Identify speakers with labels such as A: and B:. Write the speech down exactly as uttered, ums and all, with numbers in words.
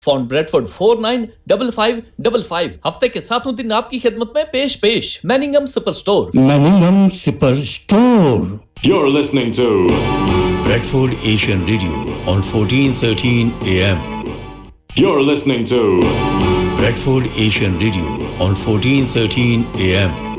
A: Font Bradford four nine five five five five हफ्ते के सातों दिन आपकी खिदमत में पेश पेश मैनिंगम super store
B: मैनिंगम super store
C: You're listening to
D: Bradford Asian Radio on fourteen thirteen A M.
C: You're listening to
D: Bradford Asian Radio on fourteen thirteen A M.